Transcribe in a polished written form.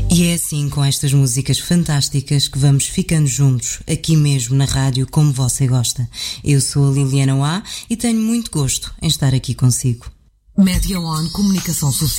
E é assim, com estas músicas fantásticas, que vamos ficando juntos, aqui mesmo na rádio, como você gosta. Eu sou a Liliana Wá e tenho muito gosto em estar aqui consigo. Média One Comunicação Social.